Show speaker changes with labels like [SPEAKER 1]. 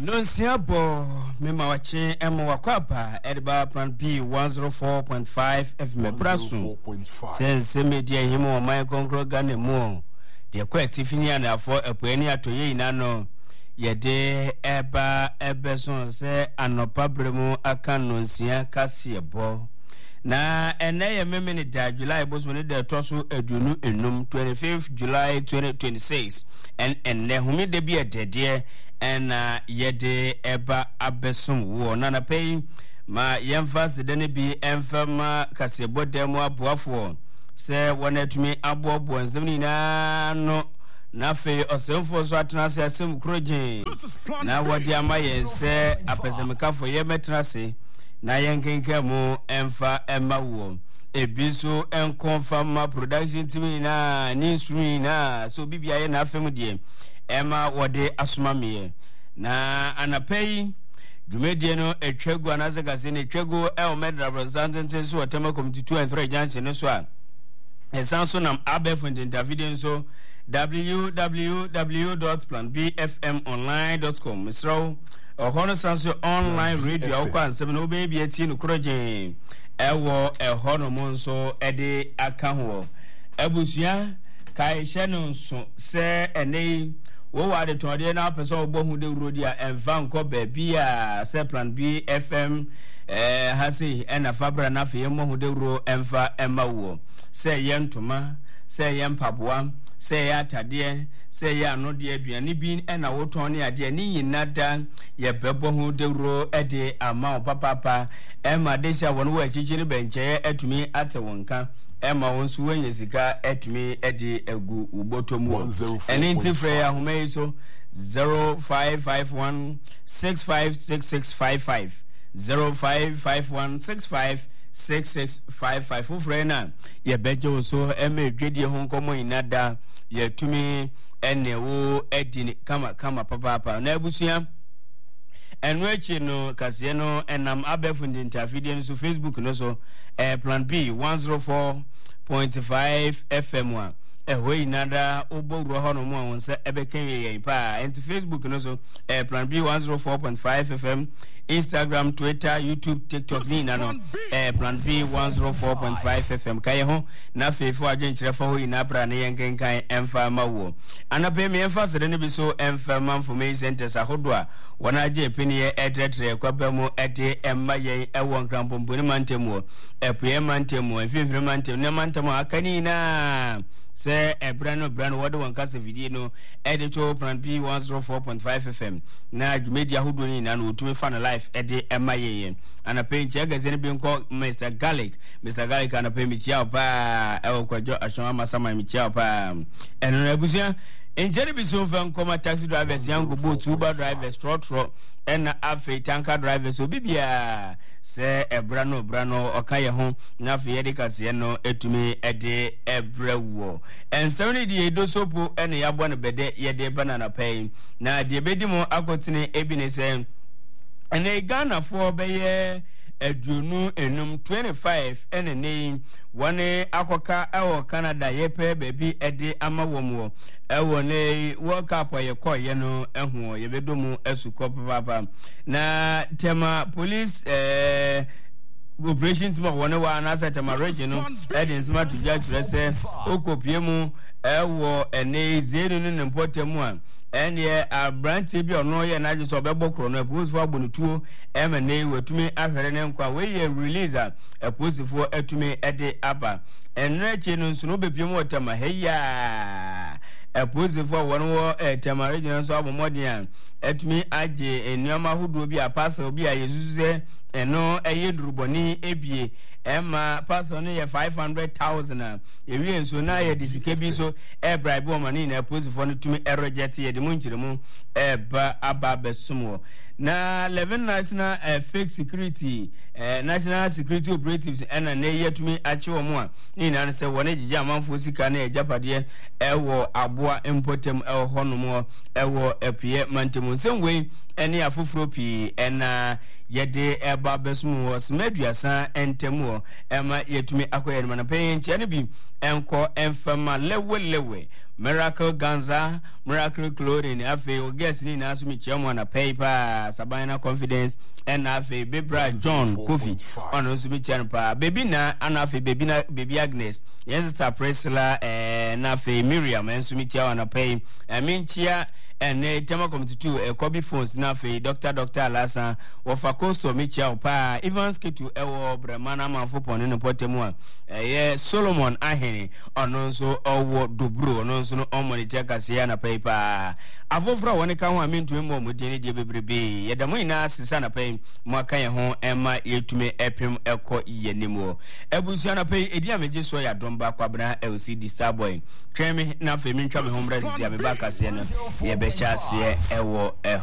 [SPEAKER 1] Nonsiabo mema wache emo wakwapa Edba Plan B 104.5 FM Brasu sense media himo wa mai konkro gane mo de kwa tifini ana afo epoeni atoye inano yede eba ebeson se anopa bremu aka nonsia kasiebo na ene memeni da July boss when the toso edunu enum 25th July 2026 and ene humi de bi edede and yede eba abesom wo na pay ma yemfa sedene bi emfama kasebo demo aboafo se wonatumi abobo nsem na no na fe osemfo so atena se asem kroje na wodi amaye se apesemekafo ye metrase na yenkenke mu emfa emawo ebiso enconfirm production team na ninstream na so bibia ye na afem de ema wode asomame na anapei dwumedie no etwegu anazekase ne twegu elmedra representing so otema committee 2 and 3 junction no so a esanso nam abefund interview so www.planbfmonline.com misro Hono sanso online radio akwa nsem no baby eti no kroje ewo ehono monso ede aka ho abusua kai hye no so se ene wo wa de tode na person obohu de rodi a enva nko ba bia se Plan B FM hasi ena fabra na fe mo de ro enfa emawo se yentoma se yempaboa se ya tade se ya no de aduane bi ena woton ne ade ni nyinada ye bebo hu de ro ede ama papa ema de sha won wa chichiri benche atumi ate wonka ema wonsu wenye sika atumi ede egu ubotomu eni ntifre ya humei so 0551656655 0551656655 ufrena ye beje so eme dwedie ho nkomo inada ye tumi ene wo edini kama papa na abusua enwechi no kase no enam abefundi interfidien so Facebook no so Plan B 104.5 FM wa ehwe nada obowro ho no mo wonse ebeken ye pa enti Facebook no so Plan B 104.5 FM Instagram, Twitter, YouTube, TikTok ni na no Plan B 104.5 FM kai ho na fefo adwenkyere fa ho ina bra na yenkenkan emfa mawo anape me emfa sede ne bi so emfa manfo centers ahodo a wona age penie etretre kwaba mu ede emma yen ewon krampompo ni mantemu epuye mantemu efifire mantemu ne mantemu akani na se brano wode won kase video no editor Plan B 104.5 FM na media hodo ni na no tumi fa na live ede emaye anape nche gazene bi nko Mr. Garlic anape mi chia pa kwajo ashoma masama mi chia pa eno na busia enjere bi so fa nkoma taxi drivers yango boat Uber drivers trotro ena afi tanker drivers obibia se brano okaye ho na afi yede kase no etumi ede ebrewo ensewni di edosopo ene yabo ne bede yede banana pay na de bedi mo akotene ebine se ene Ghana for beye edunu enum 25 ene wane akoka ewo Canada yepe baby ede amawomwo ewo ne World Cup ye no ehu ye bedomu esuko papa na tema police operation team one na asa tema region no ede smart to judge rese okopiemu ewo ene zero no nempotemu a ene abranti bi ono ye na ajiso bebokro no police for agbonutuo emene wetumi ahwere ne nkwa we ye release a police for etumi ede aba enreche no nso no bepiemu otama heya police for one wo tema region so abomodian etumi age enioma hodo bi a parcel bi a yezuze eno eyedruboni ebie ema parcel no ye 500,000 ewie nso na ye disike bi so bribe o mani na police for no tumi reject ye de munchiremu ba aba besumo na 11 national fake security national security operatives ena na yetumi achi omo a ni na se wona gigi amanfo sika na ejapade ewo aboa importem honomo ewo epie mantemu senwe ene afoforo pi ena yede eba besumu wo smeduasa entemu ema yetumi akoye no na pay nche ne bi enko enfama lewe Miracle Ganza, Miracle Clothing, afe o guest ni na so mi chiamo na paper Sabina Confidence and afe Bebra John Kofi ono so mi chian pa baby na anafe baby Agnes yes star Priscilla na afe Miriam en so mi chiao na pay minchia and tema committee to Kobe phones na afe Dr. Alasan wo fa costo mi chiao pa Evans Kitu ewo Bremana manfo pon no potemu Solomon Ahene ono so owo dobro ono so no monitor kasia na paper avofra woni kan ho amintu mo modeni de bebrebe yedamo ina sisa na pay mo kan ye ho ema yetume epem eko yenimo ebusia na pay edi ameje so ya domba kwabra LCD Starboy twemi na femi ntwa me ho mbra sisi abeba kasia no ye be sha se ewo